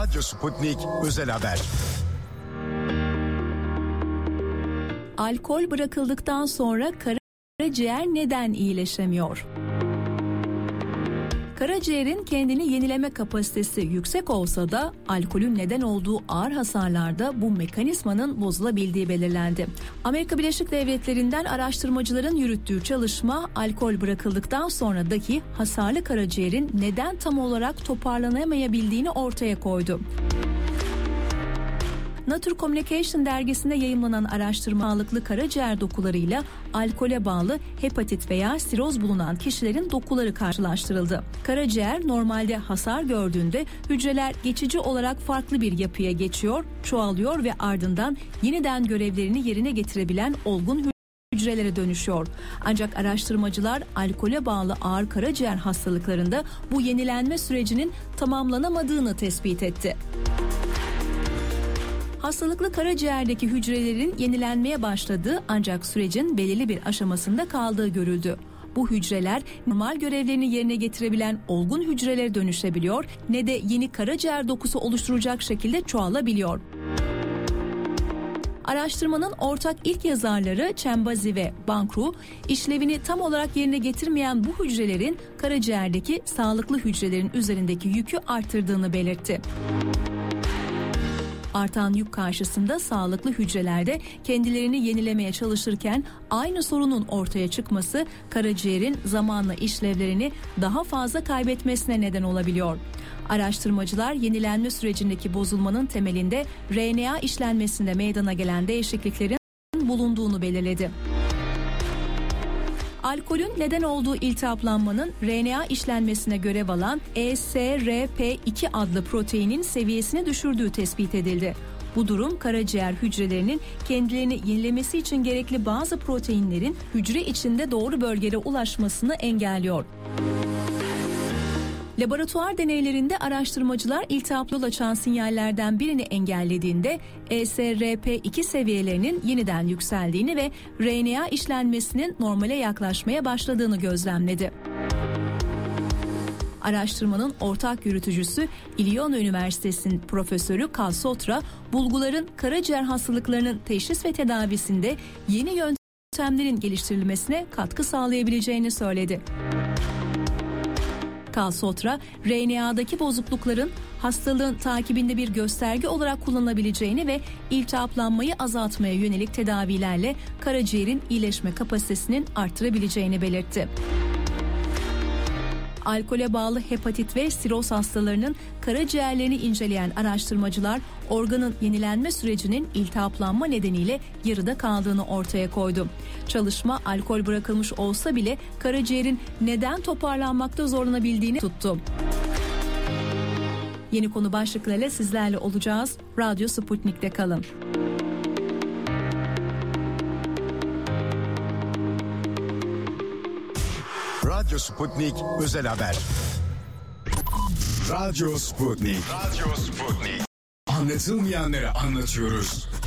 Radyo Sputnik Özel Haber. Alkol bırakıldıktan sonra karaciğer neden iyileşemiyor? Karaciğerin kendini yenileme kapasitesi yüksek olsa da alkolün neden olduğu ağır hasarlarda bu mekanizmanın bozulabildiği belirlendi. Amerika Birleşik Devletleri'nden araştırmacıların yürüttüğü çalışma alkol bırakıldıktan sonra dahi hasarlı karaciğerin neden tam olarak toparlanamayabildiğini ortaya koydu. Nature Communication dergisinde yayımlanan araştırma sağlıklı karaciğer dokularıyla alkole bağlı hepatit veya siroz bulunan kişilerin dokuları karşılaştırıldı. Karaciğer normalde hasar gördüğünde hücreler geçici olarak farklı bir yapıya geçiyor, çoğalıyor ve ardından yeniden görevlerini yerine getirebilen olgun hücrelere dönüşüyor. Ancak araştırmacılar alkole bağlı ağır karaciğer hastalıklarında bu yenilenme sürecinin tamamlanamadığını tespit etti. Hastalıklı karaciğerdeki hücrelerin yenilenmeye başladığı ancak sürecin belirli bir aşamasında kaldığı görüldü. Bu hücreler normal görevlerini yerine getirebilen olgun hücrelere dönüşebiliyor ne de yeni karaciğer dokusu oluşturacak şekilde çoğalabiliyor. Araştırmanın ortak ilk yazarları Chambazi ve Bankru, işlevini tam olarak yerine getirmeyen bu hücrelerin karaciğerdeki sağlıklı hücrelerin üzerindeki yükü arttırdığını belirtti. Artan yük karşısında sağlıklı hücrelerde kendilerini yenilemeye çalışırken aynı sorunun ortaya çıkması karaciğerin zamanla işlevlerini daha fazla kaybetmesine neden olabiliyor. Araştırmacılar yenilenme sürecindeki bozulmanın temelinde RNA işlenmesinde meydana gelen değişikliklerin bulunduğunu belirledi. Alkolün neden olduğu iltihaplanmanın RNA işlenmesine görev alan ESRP2 adlı proteinin seviyesini düşürdüğü tespit edildi. Bu durum karaciğer hücrelerinin kendilerini yenilemesi için gerekli bazı proteinlerin hücre içinde doğru bölgelere ulaşmasını engelliyor. Laboratuvar deneylerinde araştırmacılar iltihaplı yol açan sinyallerden birini engellediğinde ESRP2 seviyelerinin yeniden yükseldiğini ve RNA işlenmesinin normale yaklaşmaya başladığını gözlemledi. Araştırmanın ortak yürütücüsü Illinois Üniversitesi'nin profesörü Kal Sotra, bulguların karaciğer hastalıklarının teşhis ve tedavisinde yeni yöntemlerin geliştirilmesine katkı sağlayabileceğini söyledi. Kal Sotra, RNA'daki bozuklukların hastalığın takibinde bir gösterge olarak kullanılabileceğini ve iltihaplanmayı azaltmaya yönelik tedavilerle karaciğerin iyileşme kapasitesinin arttırabileceğini belirtti. Alkole bağlı hepatit ve siroz hastalarının karaciğerlerini inceleyen araştırmacılar organın yenilenme sürecinin iltihaplanma nedeniyle yarıda kaldığını ortaya koydu. Çalışma alkol bırakılmış olsa bile karaciğerin neden toparlanmakta zorlanabildiğini tuttu. Yeni konu başlıklarıyla sizlerle olacağız. Radyo Sputnik'te kalın. Radyo Sputnik Özel Haber. Radyo Sputnik. Radyo Sputnik. Anlatılmayanları anlatıyoruz.